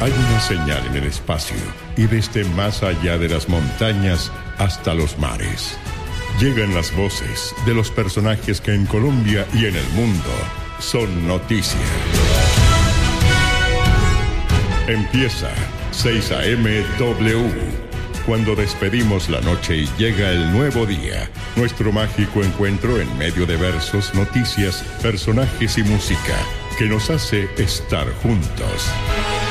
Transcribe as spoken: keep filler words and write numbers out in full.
Hay una señal en el espacio y desde más allá de las montañas hasta los mares. Llegan las voces de los personajes que en Colombia y en el mundo son noticia. Empieza seis A M W. Cuando despedimos la noche y llega el nuevo día, nuestro mágico encuentro en medio de versos, noticias, personajes y música que nos hace estar juntos.